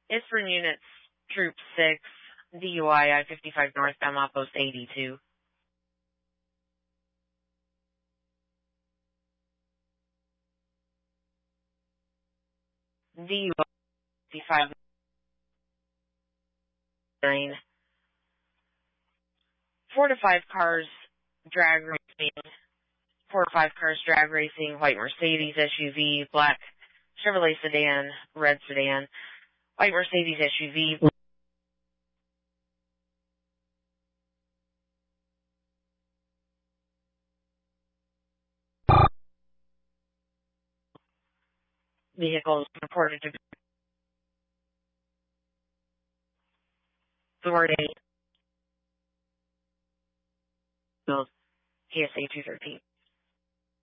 ISFRN Units, Troop 6, DUI I-55 northbound, Outpost 82. DUI 55 9. 4 to 5 cars drag racing. 4 to 5 cars drag racing. White Mercedes SUV, black Chevrolet sedan, red sedan. White Mercedes SUV. Vehicles reported to be Authority. KSA 213.